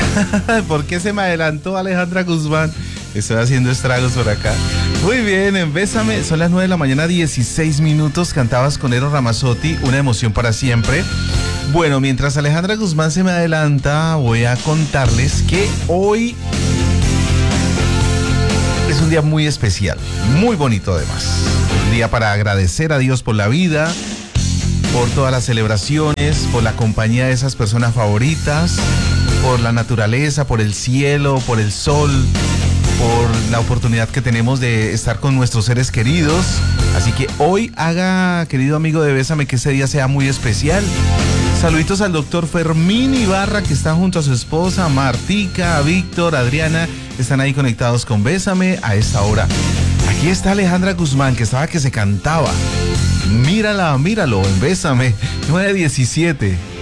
¿Por qué se me adelantó Alejandra Guzmán? Estoy haciendo estragos por acá. Muy bien, en Bésame, son las 9 de la mañana, 16 minutos. Cantabas con Eros Ramazzotti, Una emoción para siempre. Bueno, mientras Alejandra Guzmán se me adelanta, voy a contarles que hoy es un día muy especial, muy bonito además. Un día para agradecer a Dios por la vida, por todas las celebraciones, por la compañía de esas personas favoritas, por la naturaleza, por el cielo, por el sol, por la oportunidad que tenemos de estar con nuestros seres queridos. Así que hoy haga, querido amigo de Bésame, que ese día sea muy especial. Saluditos al doctor Fermín Ibarra, que está junto a su esposa, Martica, a Víctor, Adriana, están ahí conectados con Bésame a esta hora. Aquí está Alejandra Guzmán, que estaba que se cantaba. Mírala, míralo, en Bésame, 9:17.